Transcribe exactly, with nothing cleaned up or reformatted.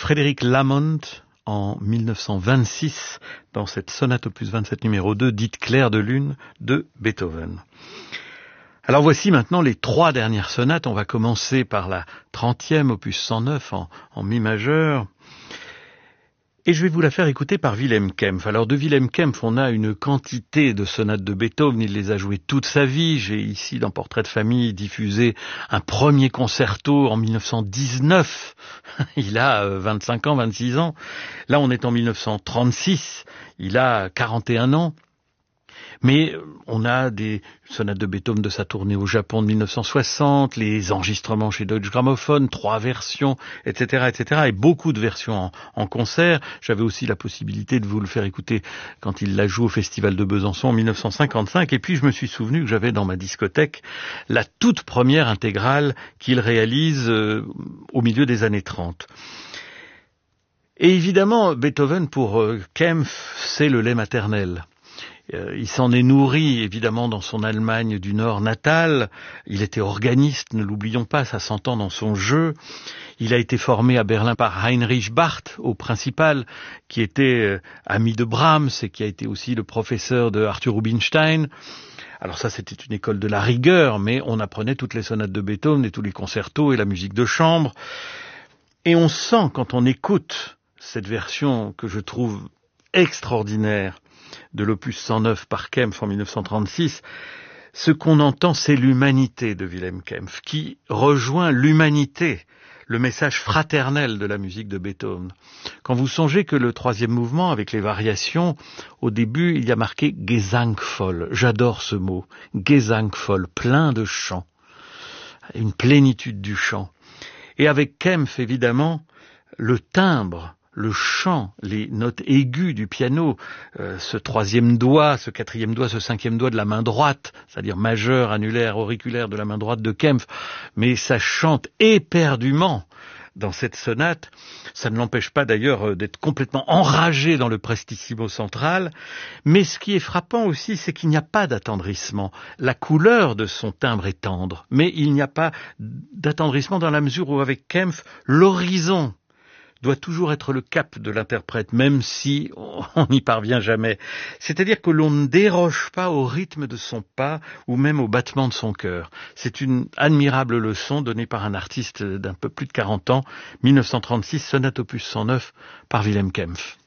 Frédéric Lamont en mille neuf cent vingt-six dans cette sonate opus vingt-sept numéro deux dite Clair de lune de Beethoven. Alors voici maintenant les trois dernières sonates. On va commencer par la trentième opus cent neuf en, en mi majeur. Et je vais vous la faire écouter par Wilhelm Kempff. Alors de Wilhelm Kempff, on a une quantité de sonates de Beethoven. Il les a jouées toute sa vie. J'ai ici, dans Portrait de famille, diffusé un premier concerto en mille neuf cent dix-neuf. Il a vingt-cinq ans, vingt-six ans. Là, on est en mille neuf cent trente-six. Il a quarante et un ans. Mais on a des sonates de Beethoven de sa tournée au Japon de mille neuf cent soixante, les enregistrements chez Deutsche Grammophon, trois versions, et cetera, et cetera, et beaucoup de versions en, en concert. J'avais aussi la possibilité de vous le faire écouter quand il la joue au Festival de Besançon en mille neuf cent cinquante-cinq. Et puis je me suis souvenu que j'avais dans ma discothèque la toute première intégrale qu'il réalise euh, au milieu des années trente. Et évidemment, Beethoven pour euh, Kempff, c'est le lait maternel. Il s'en est nourri, évidemment, dans son Allemagne du Nord natale. Il était organiste, ne l'oublions pas, ça s'entend dans son jeu. Il a été formé à Berlin par Heinrich Barth, au principal, qui était ami de Brahms et qui a été aussi le professeur de Arthur Rubinstein. Alors ça, c'était une école de la rigueur, mais on apprenait toutes les sonates de Beethoven et tous les concertos et la musique de chambre. Et on sent, quand on écoute cette version que je trouve extraordinaire, de l'opus cent neuf par Kempff en mille neuf cent trente-six, ce qu'on entend, c'est l'humanité de Wilhelm Kempff, qui rejoint l'humanité, le message fraternel de la musique de Beethoven. Quand vous songez que le troisième mouvement, avec les variations, au début, il y a marqué Gesangvoll. J'adore ce mot. Gesangvoll, plein de chant. Une plénitude du chant. Et avec Kempff, évidemment, le timbre, le chant, les notes aiguës du piano, euh, ce troisième doigt, ce quatrième doigt, ce cinquième doigt de la main droite, c'est-à-dire majeur, annulaire, auriculaire de la main droite de Kempff, mais ça chante éperdument dans cette sonate. Ça ne l'empêche pas d'ailleurs d'être complètement enragé dans le prestissimo central, mais ce qui est frappant aussi, c'est qu'il n'y a pas d'attendrissement. La couleur de son timbre est tendre, mais il n'y a pas d'attendrissement dans la mesure où avec Kempff, l'horizon doit toujours être le cap de l'interprète, même si on n'y parvient jamais. C'est-à-dire que l'on ne déroge pas au rythme de son pas ou même au battement de son cœur. C'est une admirable leçon donnée par un artiste d'un peu plus de quarante ans, mille neuf cent trente-six, sonate opus cent neuf par Wilhelm Kempff.